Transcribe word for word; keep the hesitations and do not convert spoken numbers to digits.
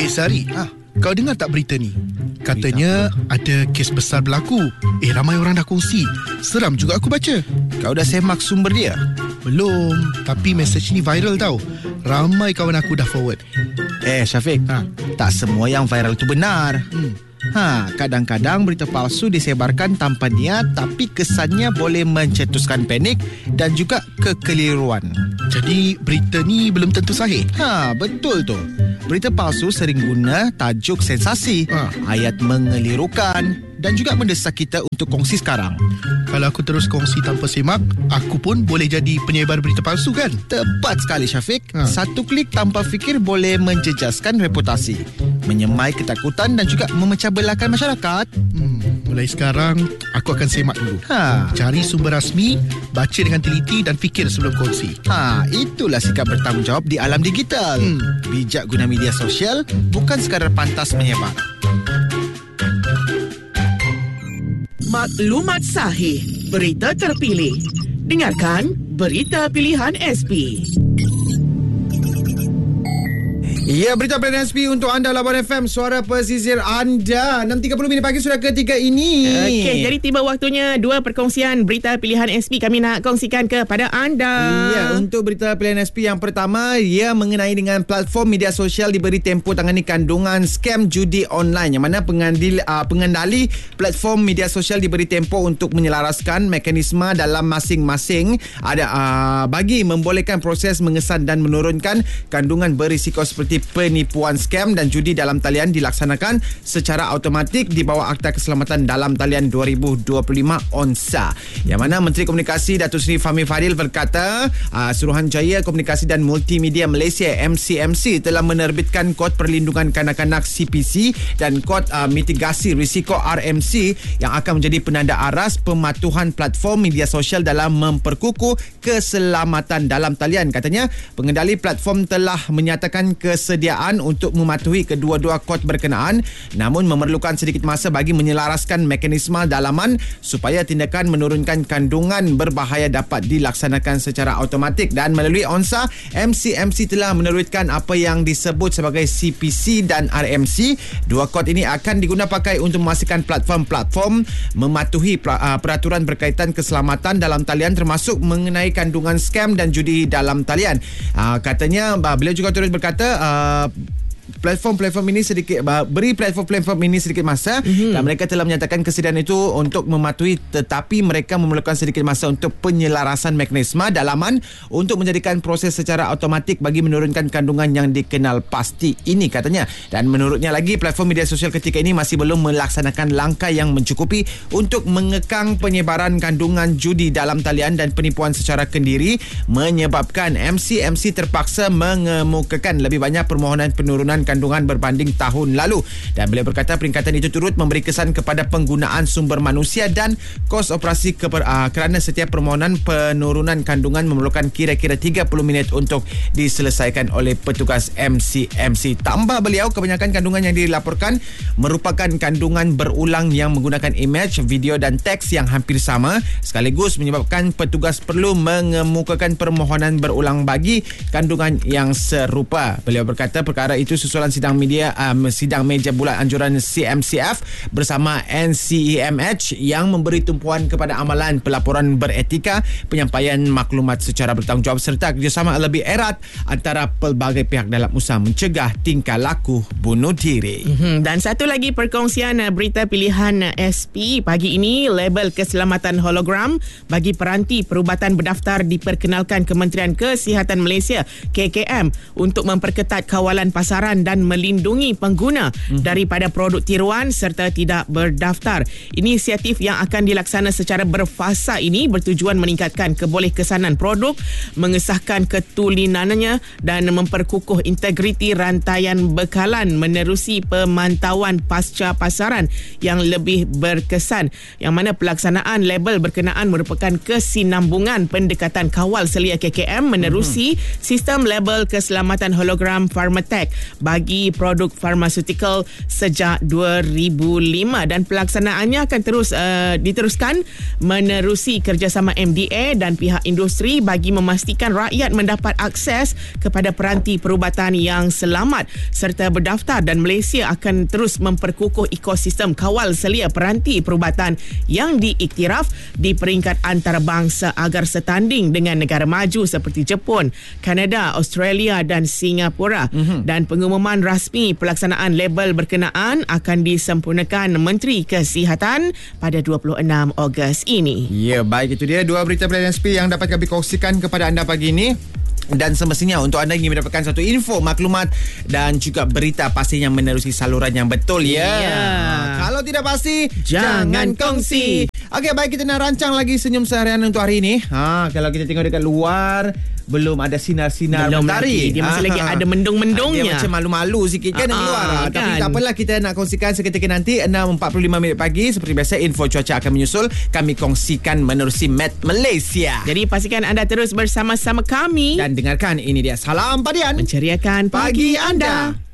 Eh Sari, ha. kau dengar tak berita ni? Katanya ada kes besar berlaku. Eh ramai orang dah kongsi. Seram juga aku baca. Kau dah semak sumber dia? Belum, tapi mesej ni viral tau. Ramai kawan aku dah forward. Eh Syafiq, Ha. tak semua yang viral tu benar. hmm. Ha, kadang-kadang berita palsu disebarkan tanpa niat, tapi kesannya boleh mencetuskan panik dan juga kekeliruan. Jadi berita ni belum tentu sahih. Ha, betul tu. Berita palsu sering guna tajuk sensasi, Ha. ayat mengelirukan dan juga mendesak kita untuk kongsi sekarang. Kalau aku terus kongsi tanpa semak, aku pun boleh jadi penyebar berita palsu kan? Tepat sekali Syafiq. Ha. Satu klik tanpa fikir boleh menjejaskan reputasi, menyemai ketakutan dan juga memecah belahkan masyarakat. Hmm, mulai sekarang aku akan semak dulu. Ha. Cari sumber rasmi, baca dengan teliti dan fikir sebelum kongsi. Ha, itulah sikap bertanggungjawab di alam digital. Hmm. Bijak guna media sosial, bukan sekadar pantas menyebar. Maklumat sahih, berita terpilih. Dengarkan Berita Pilihan S P. Ya, berita Pilihan S P untuk anda, Labuan F M, suara pesisir anda. enam tiga puluh minit pagi sudah ketiga ini. Okey, jadi tiba waktunya dua perkongsian berita pilihan S P kami nak kongsikan kepada anda. Ya, untuk berita pilihan S P yang pertama, ia mengenai dengan platform media sosial diberi tempoh tangani kandungan skam judi online, yang mana pengendali, uh, pengendali platform media sosial diberi tempoh untuk menyelaraskan mekanisme dalam masing-masing ada uh, bagi membolehkan proses mengesan dan menurunkan kandungan berisiko seperti penipuan skam dan judi dalam talian dilaksanakan secara automatik di bawah Akta Keselamatan Dalam Talian dua ribu dua puluh lima O N S A, yang mana Menteri Komunikasi Datuk Seri Fahmi Fadil berkata uh, Suruhanjaya Komunikasi dan Multimedia Malaysia M C M C telah menerbitkan Kod Perlindungan Kanak-kanak C P C dan Kod uh, Mitigasi Risiko R M C yang akan menjadi penanda aras pematuhan platform media sosial dalam memperkukuh keselamatan dalam talian. Katanya pengendali platform telah menyatakan kesediaan untuk mematuhi kedua-dua kod berkenaan, namun memerlukan sedikit masa bagi menyelaraskan mekanisme dalaman supaya tindakan menurunkan kandungan berbahaya dapat dilaksanakan secara automatik. Dan melalui O N S A, M C M C telah menerbitkan apa yang disebut sebagai C P C dan R M C. Dua kod ini akan diguna pakai untuk memastikan platform-platform mematuhi peraturan berkaitan keselamatan dalam talian, termasuk mengenai kandungan skam dan judi dalam talian. Katanya beliau juga turut berkata Uh, platform-platform ini sedikit beri platform-platform ini sedikit masa, mm-hmm. dan mereka telah menyatakan kesediaan itu untuk mematuhi, tetapi mereka memerlukan sedikit masa untuk penyelarasan mekanisme dalaman untuk menjadikan proses secara automatik bagi menurunkan kandungan yang dikenal pasti ini, katanya. Dan menurutnya lagi, platform media sosial ketika ini masih belum melaksanakan langkah yang mencukupi untuk mengekang penyebaran kandungan judi dalam talian dan penipuan secara kendiri, menyebabkan M C M C terpaksa mengemukakan lebih banyak permohonan penurunan kandungan berbanding tahun lalu. Dan beliau berkata peringkatan itu turut memberi kesan kepada penggunaan sumber manusia dan kos operasi keper, uh, kerana setiap permohonan penurunan kandungan memerlukan kira-kira tiga puluh minit untuk diselesaikan oleh petugas M C M C. Tambah beliau, kebanyakan kandungan yang dilaporkan merupakan kandungan berulang yang menggunakan image, video dan teks yang hampir sama, sekaligus menyebabkan petugas perlu mengemukakan permohonan berulang bagi kandungan yang serupa. Beliau berkata perkara itu susulan sidang media um, sidang meja bulat anjuran C M C F bersama N C E M H yang memberi tumpuan kepada amalan pelaporan beretika, penyampaian maklumat secara bertanggungjawab serta kerjasama lebih erat antara pelbagai pihak dalam usaha mencegah tingkah laku bunuh diri. Mm-hmm. Dan satu lagi perkongsian berita pilihan S P pagi ini, label keselamatan hologram bagi peranti perubatan berdaftar diperkenalkan Kementerian Kesihatan Malaysia K K M untuk memperketat kawalan pasaran dan melindungi pengguna hmm. daripada produk tiruan serta tidak berdaftar. Inisiatif yang akan dilaksana secara berfasa ini bertujuan meningkatkan kebolehkesanan produk, mengesahkan ketulinannya dan memperkukuh integriti rantaian bekalan menerusi pemantauan pasca pasaran yang lebih berkesan, yang mana pelaksanaan label berkenaan merupakan kesinambungan pendekatan kawal selia K K M menerusi hmm. sistem label keselamatan hologram Pharmatech bagi produk farmaseutical sejak dua ribu lima dan pelaksanaannya akan terus uh, diteruskan menerusi kerjasama M D A dan pihak industri bagi memastikan rakyat mendapat akses kepada peranti perubatan yang selamat serta berdaftar, dan Malaysia akan terus memperkukuh ekosistem kawal selia peranti perubatan yang diiktiraf di peringkat antarabangsa agar setanding dengan negara maju seperti Jepun, Kanada, Australia dan Singapura. Mm-hmm. Dan pengumuman rasmi pelaksanaan label berkenaan akan disempurnakan Menteri Kesihatan pada dua puluh enam Ogos ini. Ya, baik, itu dia dua berita pilihan S P yang dapat kami kongsikan kepada anda pagi ini. Dan semestinya untuk anda ingin mendapatkan satu info, maklumat dan juga berita, pastinya menerusi saluran yang betul ya. Yeah. Kalau tidak pasti, jangan kongsi. Okey, baik, kita nak rancang lagi senyum seharian untuk hari ini. Ha, kalau kita tengok dekat luar, belum ada sinar-sinar belum matahari. Lagi. Dia masih ha, lagi ada mendung-mendungnya. Dia macam malu-malu sikit kan di luar. Ha, kan? Tapi tak apalah, kita nak kongsikan seketika nanti enam empat puluh lima minit pagi. Seperti biasa, info cuaca akan menyusul. Kami kongsikan menerusi Met Malaysia. Jadi pastikan anda terus bersama-sama kami dan dengarkan, ini dia Salam Padian, menceriakan pagi anda.